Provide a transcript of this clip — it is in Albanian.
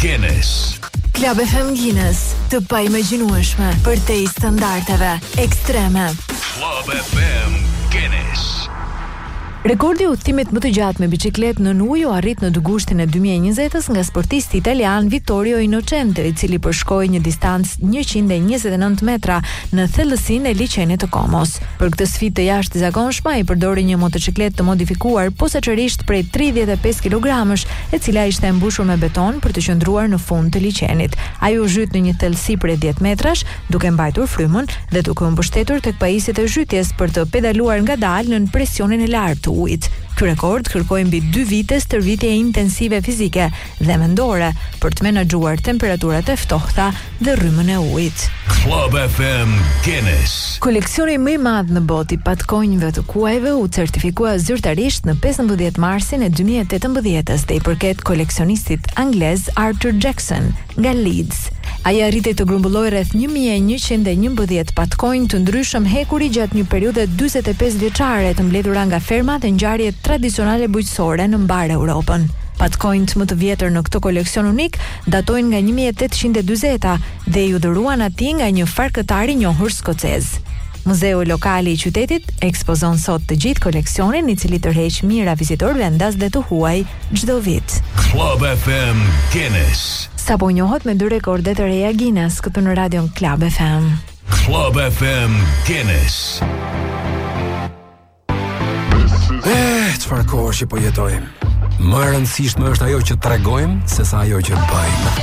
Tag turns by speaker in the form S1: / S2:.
S1: Guinness.
S2: Club FM Guinness, të paimagjinueshme për te i standardeve ekstreme.
S1: Club FM Guinness.
S2: Rekordi udhëtimit më të gjatë me biçikletë nën ujë u arrit në gustin e 2020-s nga sportisti italian Vittorio Innocente, i cili përshkoi një distancë 129 metra në thellësinë e liçenit të Komos. Për këtë sfidë të jashtëzakonshme ai përdori një motocikletë të modifikuar posaçërisht prej 35 kilogramësh, e cila ishte e mbushur me beton për të qëndruar në fund të liçenit. Ai u zhyt në një thellësi prej 10 metrash, duke mbajtur frymën dhe duke u mbështetur tek pajisjet e zhytjes për të pedaluar ngadalë nën presionin e lartë të ujit. Ky rekord kërkoi mbi 2 vite stërvitje intensive fizike dhe mendore për të menaxhuar temperaturat e ftohta dhe rrymën e ujit.
S1: Club FM Guinness.
S2: Koleksioni më i madh në botë i patkonjve të kuajve u certifikua zyrtarisht në 15 marsin e 2018 dhe i përket koleksionistit anglez Arthur Jackson nga Leeds. Ai arriti të grumbullojë rreth 1111 patkonj të ndryshëm hekuri gjatë një periudhe 45 vjeçare të mbledhura nga fermat e ngjarjet tradicionale bujqësore në mbar Europën. Patkonjt më të vjetër në këtë koleksion unik datojnë nga 1840-ta dhe ju dhuruan atij nga një farkëtar i njohur skocez. Muzeu lokal i qytetit ekspozon sot të gjithë koleksionin, i cili tërheq mijëra vizitor vendas dhe të huaj çdo vit.
S1: Club FM Guinness.
S2: Sapo njohët me 2 rekorde të reja Guinness këtu në radion Club FM.
S1: Club FM Guinness.
S3: Çfarë kohësh që po jetojmë? Më e rëndësishme është ajo që tregojmë sesa ajo që bëjmë.